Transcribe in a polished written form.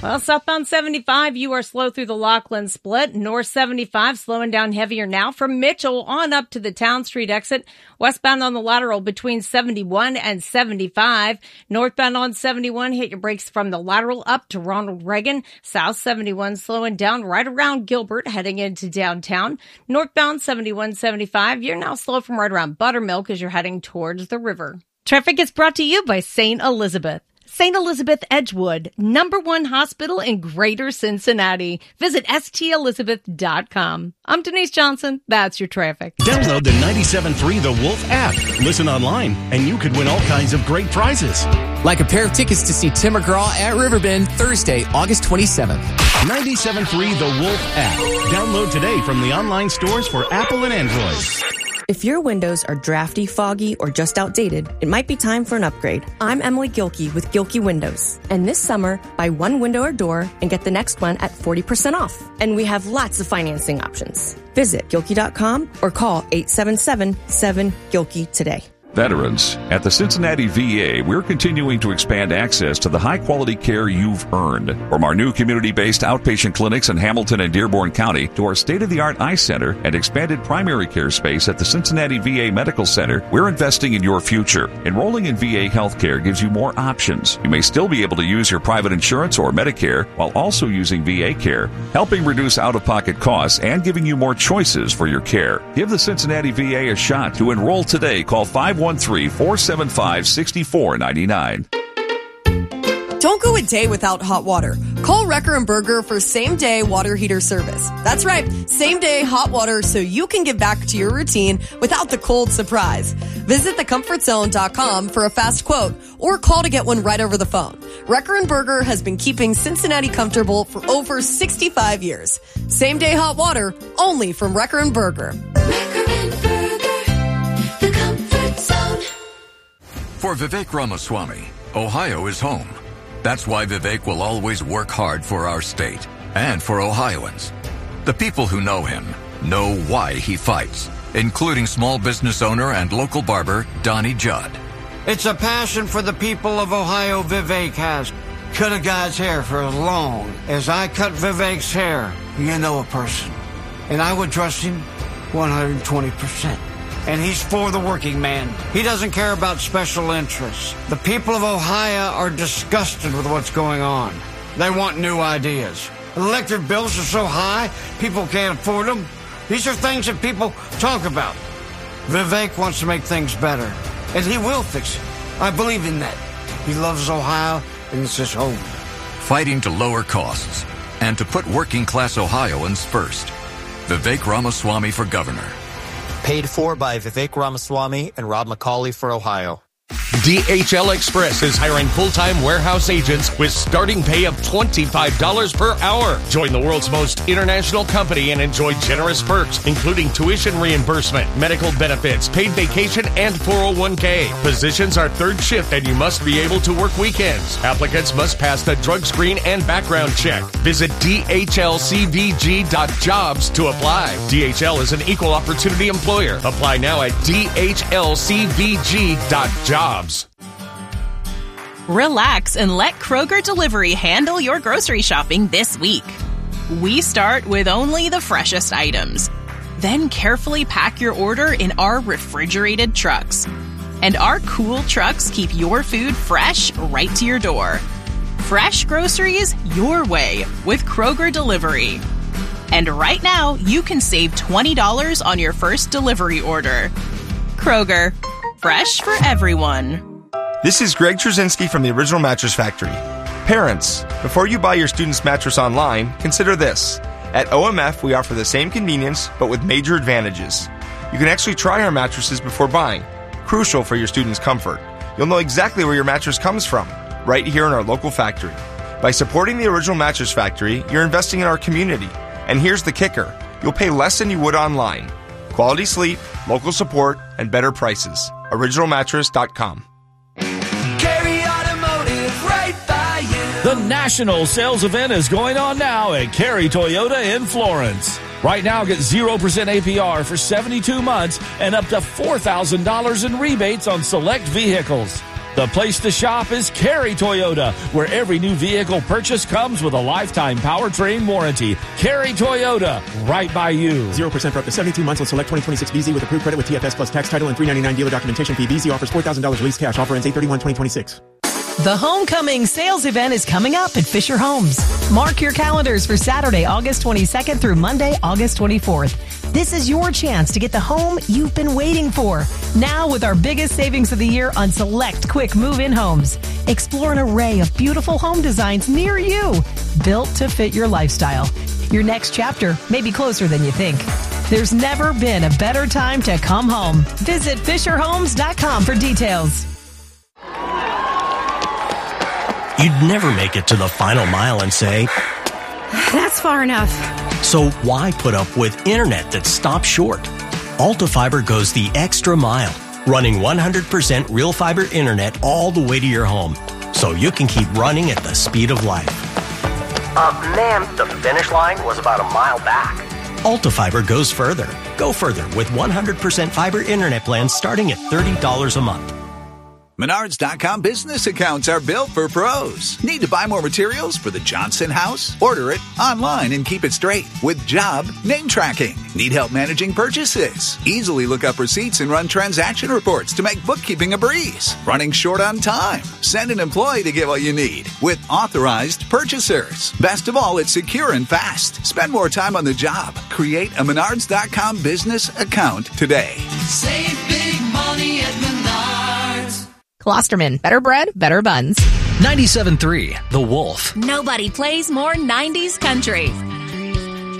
Well, southbound 75, you are slow through the Laughlin split. North 75, slowing down heavier now from Mitchell on up to the Town Street exit. Westbound on the lateral between 71 and 75. Northbound on 71, hit your brakes from the lateral up to Ronald Reagan. South 71, slowing down right around Gilbert, heading into downtown. Northbound 71, 75, you're now slow from right around Buttermilk as you're heading towards the river. Traffic is brought to you by St. Elizabeth. St. Elizabeth Edgewood, #1 hospital in Greater Cincinnati. Visit stelizabeth.com. I'm Denise Johnson. That's your traffic. Download the 97.3 The Wolf app. Listen online, and you could win all kinds of great prizes. Like a pair of tickets to see Tim McGraw at Riverbend Thursday, August 27th. 97.3 The Wolf app. Download today from the online stores for Apple and Android. If your windows are drafty, foggy, or just outdated, it might be time for an upgrade. I'm Emily Gilkey with Gilkey Windows. And this summer, buy one window or door and get the next one at 40% off. And we have lots of financing options. Visit Gilkey.com or call 877-7-GILKEY today. Veterans, at the Cincinnati VA, we're continuing to expand access to the high-quality care you've earned. From our new community-based outpatient clinics in Hamilton and Dearborn County to our state-of-the-art eye center and expanded primary care space at the Cincinnati VA Medical Center, we're investing in your future. Enrolling in VA healthcare gives you more options. You may still be able to use your private insurance or Medicare while also using VA care, helping reduce out-of-pocket costs and giving you more choices for your care. Give the Cincinnati VA a shot. To enroll today, call 513-475-6499. Don't go a day without hot water. Call Wrecker & Berger for same-day water heater service. That's right, same-day hot water so you can get back to your routine without the cold surprise. Visit thecomfortzone.com for a fast quote or call to get one right over the phone. Wrecker & Berger has been keeping Cincinnati comfortable for over 65 years. Same-day hot water only from Wrecker & Berger. For Vivek Ramaswamy, Ohio is home. That's why Vivek will always work hard for our state and for Ohioans. The people who know him know why he fights, including small business owner and local barber Donnie Judd. It's a passion for the people of Ohio Vivek has. Cut a guy's hair for as long as I cut Vivek's hair. You know a person. And I would trust him 120%. And he's for the working man. He doesn't care about special interests. The people of Ohio are disgusted with what's going on. They want new ideas. Electric bills are so high, people can't afford them. These are things that people talk about. Vivek wants to make things better, and he will fix it. I believe in that. He loves Ohio, and it's his home. Fighting to lower costs and to put working-class Ohioans first. Vivek Ramaswamy for governor. Paid for by Vivek Ramaswamy and Rob McCauley for Ohio. DHL Express is hiring full-time warehouse agents with starting pay of $25 per hour. Join the world's most international company and enjoy generous perks, including tuition reimbursement, medical benefits, paid vacation, and 401k. Positions are third shift and you must be able to work weekends. Applicants must pass the drug screen and background check. Visit dhlcvg.jobs to apply. DHL is an equal opportunity employer. Apply now at dhlcvg.jobs. Relax and let Kroger Delivery handle your grocery shopping this week. We start with only the freshest items, then carefully pack your order in our refrigerated trucks. And our cool trucks keep your food fresh right to your door. Fresh groceries your way with Kroger Delivery. And right now, you can save $20 on your first delivery order. Kroger, fresh for everyone. This is Greg Trzynski from the Original Mattress Factory. Parents, before you buy your student's mattress online, consider this. At OMF, we offer the same convenience, but with major advantages. You can actually try our mattresses before buying, crucial for your student's comfort. You'll know exactly where your mattress comes from, right here in our local factory. By supporting the Original Mattress Factory, you're investing in our community. And here's the kicker. You'll pay less than you would online. Quality sleep, local support, and better prices. OriginalMattress.com. The national sales event is going on now at Cary Toyota in Florence. Right now, get 0% APR for 72 months and up to $4,000 in rebates on select vehicles. The place to shop is Carey Toyota, where every new vehicle purchase comes with a lifetime powertrain warranty. Carey Toyota, right by you. 0% for up to 72 months on select 2026 BZ with approved credit with TFS plus tax title and $399 dealer documentation fee. BZ offers $4,000 lease cash. Offer ends 8/31/2026. The Homecoming sales event is coming up at Fisher Homes. Mark your calendars for Saturday, August 22nd through Monday, August 24th. This is your chance to get the home you've been waiting for. Now with our biggest savings of the year on select quick move-in homes. Explore an array of beautiful home designs near you, built to fit your lifestyle. Your next chapter may be closer than you think. There's never been a better time to come home. Visit FisherHomes.com for details. You'd never make it to the final mile and say, "That's far enough." So why put up with internet that stops short? AltaFiber goes the extra mile, running 100% real fiber internet all the way to your home, so you can keep running at the speed of light. Ma'am, the finish line was about a mile back. AltaFiber goes further. Go further with 100% fiber internet plans starting at $30 a month. Menards.com business accounts are built for pros. Need to buy more materials for the Johnson house? Order it online and keep it straight with job name tracking. Need help managing purchases? Easily look up receipts and run transaction reports to make bookkeeping a breeze. Running short on time? Send an employee to get what you need with authorized purchasers. Best of all, it's secure and fast. Spend more time on the job. Create a Menards.com business account today. Save big money at Menards. Klosterman, better bread, better buns. 97.3, The Wolf. Nobody plays more 90s country.